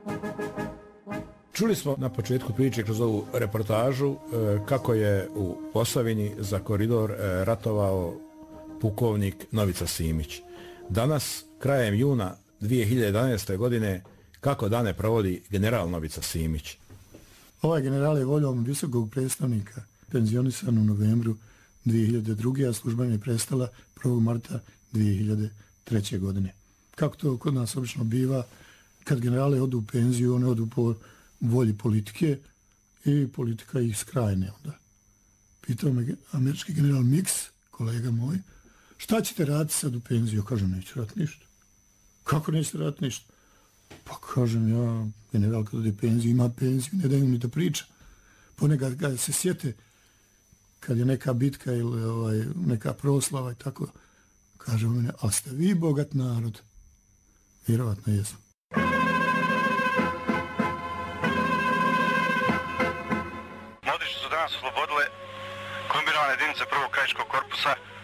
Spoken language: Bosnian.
Čuli smo na početku priče kroz ovu reportažu kako je u Posavini za koridor ratovao pukovnik Novica Simić. Danas, krajem juna 2011. godine, kako dane provodi general Novica Simić? Ovaj general je voljom visokog predstavnika penzionisan u novembru 2002. a služba je prestala 1. marta 2003. godine. Kako to kod nas obično biva, kad generale odu u penziju, one odu po volji politike i politika ih skrajne onda. Pitao me američki general Mix, kolega moj, šta ćete raditi sad u penziju? Kažem, neću raditi ništa. Kako nećete raditi ništa? Pa kažem ja, general kad ode penziju, ima penziju, ne daju mi da priča. Ponekad kad se sjete, kad je neka bitka ili neka proslava i tako, kaže mene, ali ste vi bogat narod? Vjerovatno jesam. Mladići su danas oslobodile kombinovane jedinice prvog krajiškog korpusa